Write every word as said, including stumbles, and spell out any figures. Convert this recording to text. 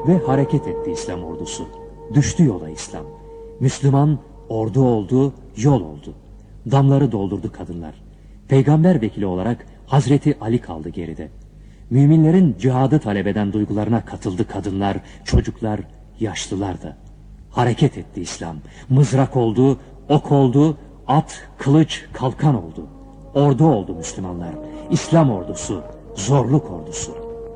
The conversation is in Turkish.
Ve hareket etti İslam ordusu. Düştü yola İslam. Müslüman ordu oldu, yol oldu. Damları doldurdu kadınlar. Peygamber vekili olarak Hazreti Ali kaldı geride. Müminlerin cihadı talep eden duygularına katıldı kadınlar, çocuklar, yaşlılar da. Hareket etti İslam. Mızrak oldu, ok oldu, at, kılıç, kalkan oldu. Ordu oldu Müslümanlar. İslam ordusu, zorluk ordusu.